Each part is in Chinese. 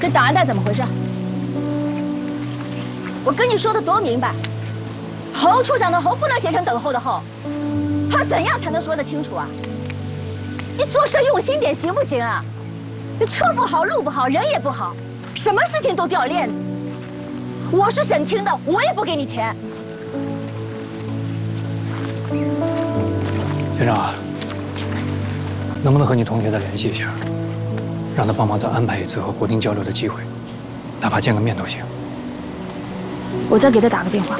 这档案袋怎么回事？我跟你说的多明白，侯处长的侯不能写成等候的候，他怎样才能说得清楚啊？你做事用心点行不行啊？你车不好，路不好，人也不好，什么事情都掉链子。我是省厅的，我也不给你钱。 县长啊，能不能和你同学再联系一下，让他帮忙再安排一次和国丁交流的机会，哪怕见个面都行。 我再给他打个电话。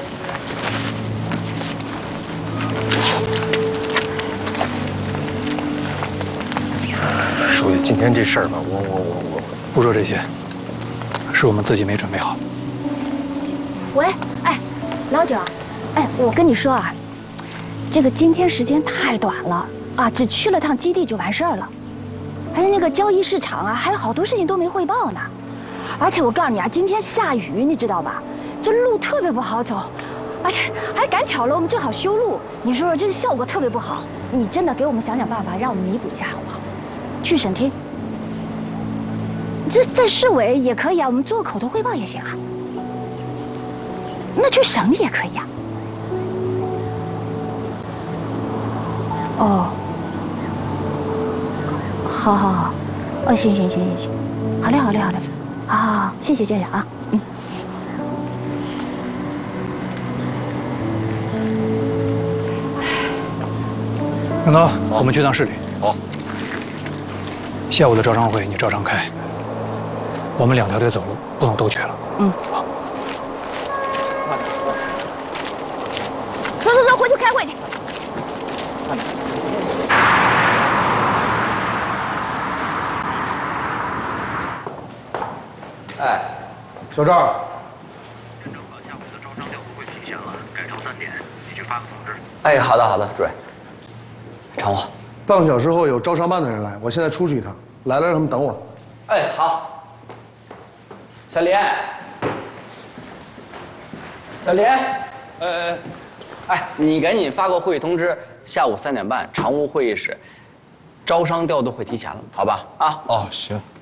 书记，今天这事儿吧，我不说这些，是我们自己没准备好。 喂，哎，老九，哎，我跟你说啊，这个今天时间太短了啊，只去了趟基地就完事儿了。还有那个交易市场啊，还有好多事情都没汇报呢。而且我告诉你啊，今天下雨，你知道吧？这路特别不好走，而且还赶巧了，我们正好修路。你说说，这效果特别不好。你真的给我们想想办法，让我们弥补一下，好不好？去省厅，这在市委也可以啊，我们做口头汇报也行啊。那去省里也可以啊。哦，好好好，哦，行，好嘞，好，谢谢县长啊，嗯。 杨东，我们去趟市里。 好。 下午的招商会你照常开，我们两条队走路，不能都去了。 嗯。 好。 走，回去开会去。 哎， 小赵， 镇长把下午的招商调度会提前了，改成3点，你去发个通知。 哎，好的，主任。常务， 半个小时后有招商办的人来，我现在出去一趟，来了让他们等我。 哎，好。小林，哎，你赶紧发个会议通知，下午3点半，常务会议室，招商调度会提前了，好吧？啊。 哦，行。